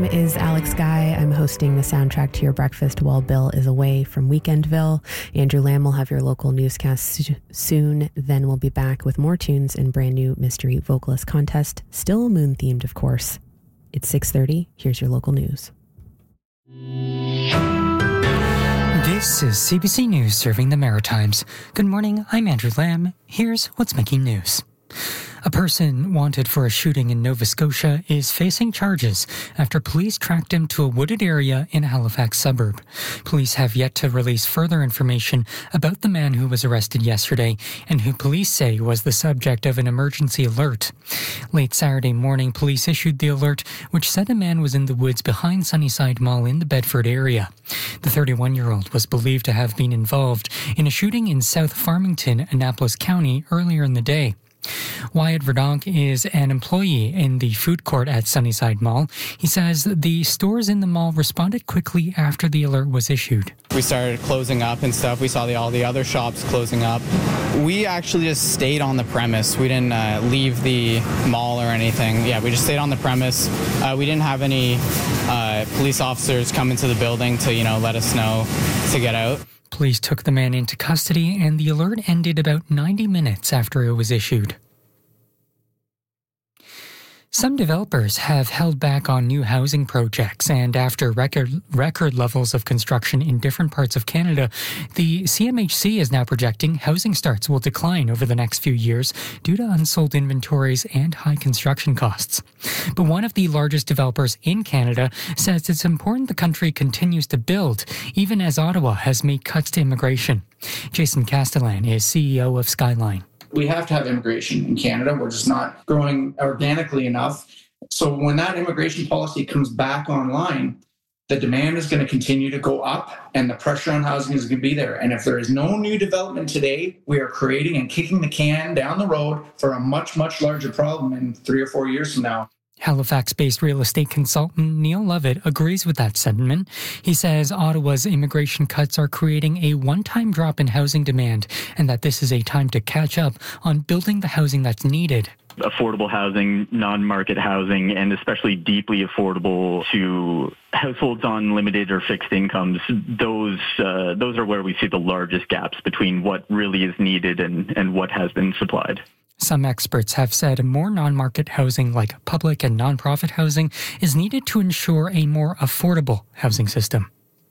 name is Alex Guy. I'm hosting the soundtrack to your breakfast while Bill is away from Weekendville. Andrew Lamb will have your local newscast soon. Then we'll be back with more tunes and brand new mystery vocalist contest, still moon themed, of course. It's 6:30. Here's your local news. This is CBC News serving the Maritimes. Good morning, I'm Andrew Lamb. Here's what's making news. A person wanted for a shooting in Nova Scotia is facing charges after police tracked him to a wooded area in a Halifax suburb. Police have yet to release further information about the man who was arrested yesterday and who police say was the subject of an emergency alert. Late Saturday morning, police issued the alert, which said a man was in the woods behind Sunnyside Mall in the Bedford area. The 31-year-old was believed to have been involved in a shooting in South Farmington, Annapolis County, earlier in the day. Wyatt Verdonk is an employee in the food court at Sunnyside Mall. He says the stores in the mall responded quickly after the alert was issued. We started closing up and stuff. We saw all the other shops closing up. We actually just stayed on the premise. We didn't leave the mall or anything. Yeah, we just stayed on the premise. We didn't have any police officers come into the building to, let us know to get out. Police took the man into custody, and the alert ended about 90 minutes after it was issued. Some developers have held back on new housing projects, and after record levels of construction in different parts of Canada, the CMHC is now projecting housing starts will decline over the next few years due to unsold inventories and high construction costs. But one of the largest developers in Canada says it's important the country continues to build, even as Ottawa has made cuts to immigration. Jason Castellan is CEO of Skyline. We have to have immigration in Canada. We're just not growing organically enough. So when that immigration policy comes back online, the demand is going to continue to go up and the pressure on housing is going to be there. And if there is no new development today, we are creating and kicking the can down the road for a much, much larger problem in 3 or 4 years from now. Halifax-based real estate consultant Neil Lovett agrees with that sentiment. He says Ottawa's immigration cuts are creating a one-time drop in housing demand and that this is a time to catch up on building the housing that's needed. Affordable housing, non-market housing, and especially deeply affordable to households on limited or fixed incomes, those are where we see the largest gaps between what really is needed and what has been supplied. Some experts have said more non-market housing like public and non-profit housing is needed to ensure a more affordable housing system.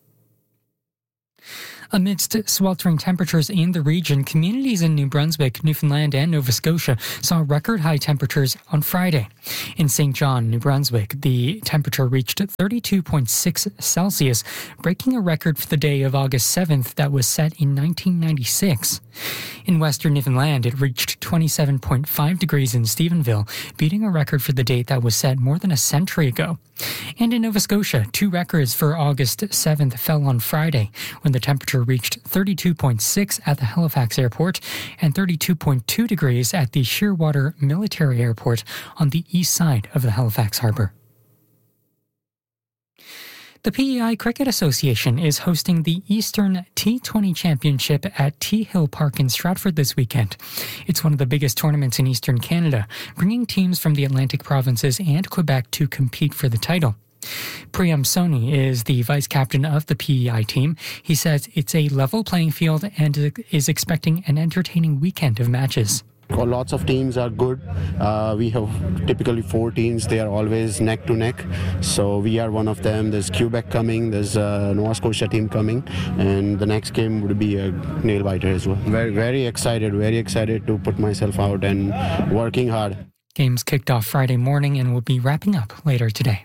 Amidst sweltering temperatures in the region, communities in New Brunswick, Newfoundland, and Nova Scotia saw record high temperatures on Friday. In St. John, New Brunswick, the temperature reached 32.6 Celsius, breaking a record for the day of August 7th that was set in 1996. In western Newfoundland, it reached 27.5 degrees in Stephenville, beating a record for the date that was set more than a century ago. And in Nova Scotia, 2 records for August 7th fell on Friday, when the temperature reached 32.6 at the Halifax Airport and 32.2 degrees at the Shearwater Military Airport on the east side of the Halifax Harbour. The PEI Cricket Association is hosting the Eastern T20 Championship at T Hill Park in Stratford this weekend. It's one of the biggest tournaments in Eastern Canada, bringing teams from the Atlantic provinces and Quebec to compete for the title. Priyam Soni is the vice captain of the PEI team. He says it's a level playing field and is expecting an entertaining weekend of matches. Lots of teams are good. We have typically 4 teams. They are always neck to neck. So we are one of them. There's Quebec coming. There's a Nova Scotia team coming. And the next game would be a nail biter as well. Very excited to put myself out and working hard. Games kicked off Friday morning and will be wrapping up later today.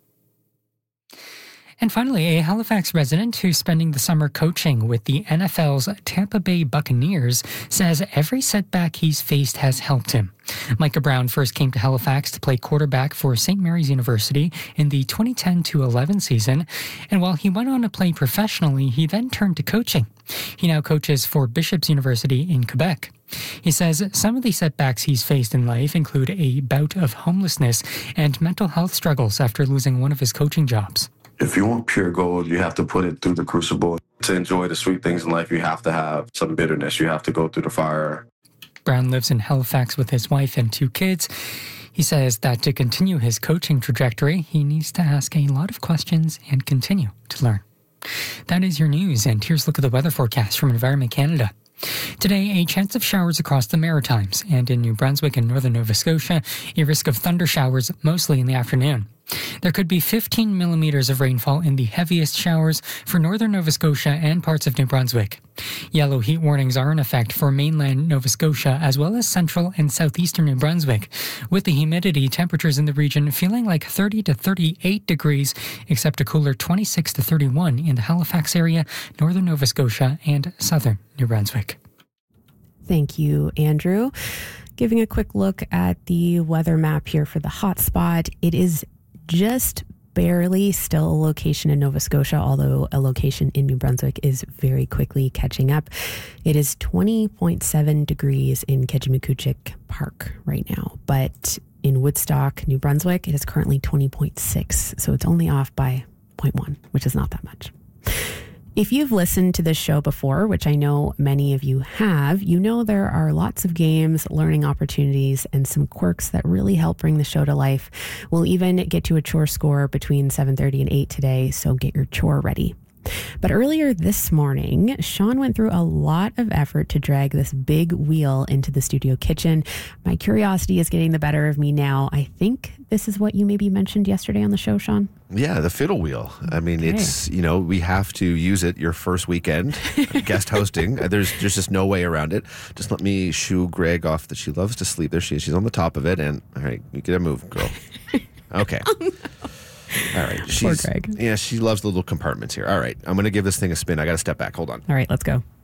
And finally, a Halifax resident who's spending the summer coaching with the NFL's Tampa Bay Buccaneers says every setback he's faced has helped him. Micah Brown first came to Halifax to play quarterback for St. Mary's University in the 2010-11 season, and while he went on to play professionally, he then turned to coaching. He now coaches for Bishop's University in Quebec. He says some of the setbacks he's faced in life include a bout of homelessness and mental health struggles after losing one of his coaching jobs. If you want pure gold, you have to put it through the crucible. To enjoy the sweet things in life, you have to have some bitterness. You have to go through the fire. Brown lives in Halifax with his wife and 2 kids. He says that to continue his coaching trajectory, he needs to ask a lot of questions and continue to learn. That is your news, and here's a look at the weather forecast from Environment Canada. Today, a chance of showers across the Maritimes, and in New Brunswick and northern Nova Scotia, a risk of thunder showers mostly in the afternoon. There could be 15 millimeters of rainfall in the heaviest showers for northern Nova Scotia and parts of New Brunswick. Yellow heat warnings are in effect for mainland Nova Scotia as well as central and southeastern New Brunswick, with the humidity temperatures in the region feeling like 30 to 38 degrees, except a cooler 26 to 31 in the Halifax area, northern Nova Scotia, and southern New Brunswick. Thank you, Andrew. Giving a quick look at the weather map here for the hotspot. It is just barely still a location in Nova Scotia, although a location in New Brunswick is very quickly catching up. It is 20.7 degrees in Kejimkujik Park right now, but in Woodstock, New Brunswick, it is currently 20.6, so it's only off by 0.1, which is not that much. If you've listened to this show before, which I know many of you have, you know there are lots of games, learning opportunities, and some quirks that really help bring the show to life. We'll even get to a chore score between 7:30 and 8 today, so get your chore ready. But earlier this morning, Sean went through a lot of effort to drag this big wheel into the studio kitchen. My curiosity is getting the better of me now. I think this is what you maybe mentioned yesterday on the show, Sean? Yeah, the fiddle wheel. I mean, Okay. it's, we have to use it your first weekend, guest hosting. There's just no way around it. Just let me shoo Greg off that she loves to sleep there. She's on the top of it. And all right, you get a move, girl. Okay. Oh, no. All right. Poor Greg. Yeah, she loves the little compartments here. All right. I'm going to give this thing a spin. I got to step back. Hold on. All right, let's go.